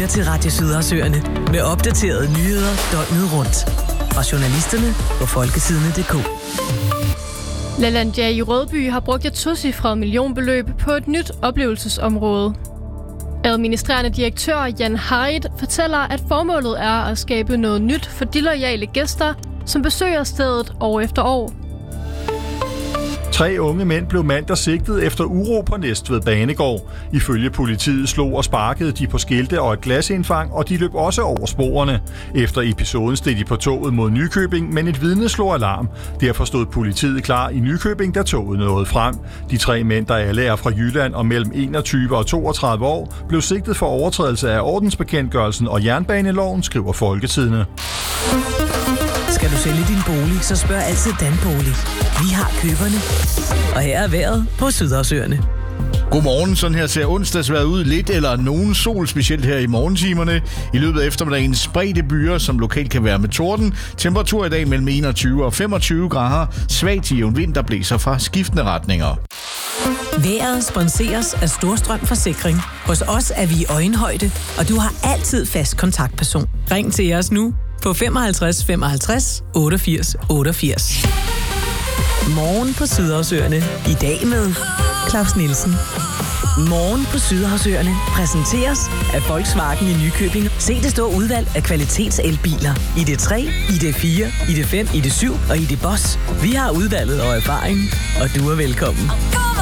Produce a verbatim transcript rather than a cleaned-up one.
til Radio Sydhavsøerne med opdaterede nyheder døgnet rundt. Fra journalisterne på folketidene punktum d k. LaLandia i Rødby har brugt et tocifret millionbeløb på et nyt oplevelsesområde. Administrerende direktør Jan Haid fortæller, at formålet er at skabe noget nyt for de loyale gæster, som besøger stedet år efter år. Tre unge mænd blev mandag sigtet efter uro på Næstved Banegård. Ifølge politiet slog og sparkede de på skilte og et glasindfang, og de løb også over sporene. Efter episoden steg de på toget mod Nykøbing, men et vidne slog alarm. Derfor stod politiet klar i Nykøbing, da toget nåede frem. De tre mænd, der alle er fra Jylland og mellem enogtyve og toogtredive år, blev sigtet for overtrædelse af ordensbekendtgørelsen og jernbaneloven, skriver Folketidene. Skal du sælge din bolig, så spørg altid Danbolig. Vi har køberne. Og her er vejret på Sydhavsøerne. Godmorgen, sådan her ser onsdagsvejret ud. Lidt eller nogen sol, specielt her i morgentimerne. I løbet af eftermiddagen spredte byer, som lokalt kan være med torden. Temperatur i dag mellem enogtyve og femogtyve grader. Svagt jævn vind, der blæser fra skiftende retninger. Vejret sponseres af Storstrøm Forsikring. Hos os er vi i øjenhøjde, og du har altid fast kontaktperson. Ring til os nu på femoghalvtreds femoghalvtreds otteogfirs otteogfirs. Morgen på Sydhavsøerne. I dag med Claus Nielsen. Morgen på Sydhavsøerne præsenteres af Volkswagen i Nykøbing. Se det store udvalg af kvalitetselbiler. I D tre, I D fire, I D fem, I D syv og I D Boss. Vi har udvalget og erfaring, og du er velkommen.